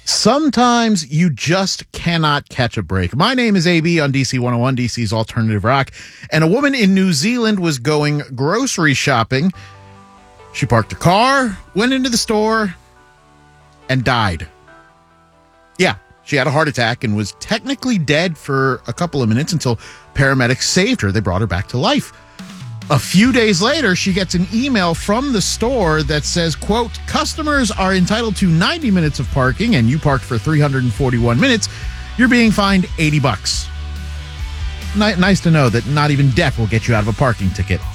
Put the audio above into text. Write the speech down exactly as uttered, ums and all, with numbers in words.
Sometimes you just cannot catch a break. My name is A B on D C one oh one, D C's Alternative Rock, and a woman in New Zealand was going grocery shopping. She parked her car, went into the store, and died. Yeah, she had a heart attack and was technically dead for a couple of minutes until paramedics saved her. They brought her back to life. A few days later, she gets an email from the store that says, quote, customers are entitled to ninety minutes of parking and you parked for three hundred forty-one minutes. You're being fined eighty bucks. N- nice to know that not even death will get you out of a parking ticket.